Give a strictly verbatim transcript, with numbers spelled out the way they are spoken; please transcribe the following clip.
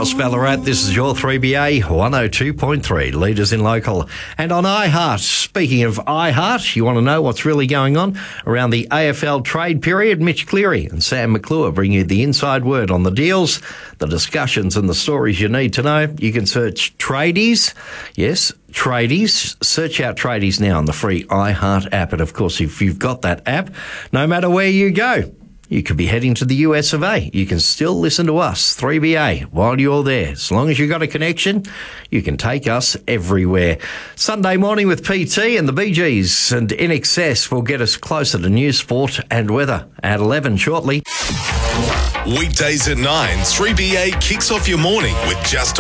Ross Ballarat. This is your three B A one oh two point three, Leaders in Local. And on iHeart, speaking of iHeart, you want to know what's really going on around the A F L trade period? Mitch Cleary and Sam McClure bring you the inside word on the deals, the discussions and the stories you need to know. You can search Tradies. Yes, Tradies. Search out Tradies now on the free iHeart app. And of course, if you've got that app, no matter where you go, you could be heading to the U S of A. You can still listen to us, three B A, while you're there. As long as you've got a connection, you can take us everywhere. Sunday morning with P T and the Bee Gees and In Excess will get us closer to news, sport and weather at eleven shortly. Weekdays at nine, three B A kicks off your morning with Just